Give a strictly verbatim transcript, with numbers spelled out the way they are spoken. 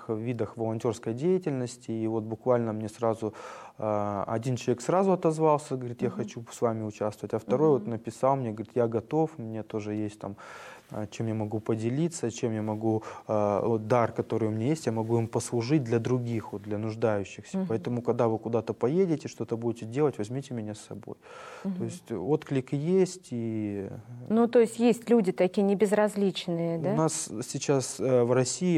разных видах волонтерской деятельности. И вот буквально мне сразу э, один человек сразу отозвался, говорит, я uh-huh. хочу с вами участвовать, а второй uh-huh. вот написал мне, говорит, я готов, мне тоже есть там, чем я могу поделиться, чем я могу, э, вот дар, который у меня есть, я могу им послужить для других, вот, для нуждающихся. Uh-huh. Поэтому, когда вы куда-то поедете, что-то будете делать, возьмите меня с собой. Uh-huh. То есть отклик есть. И... Ну, то есть есть люди такие небезразличные, да? У нас сейчас э, в России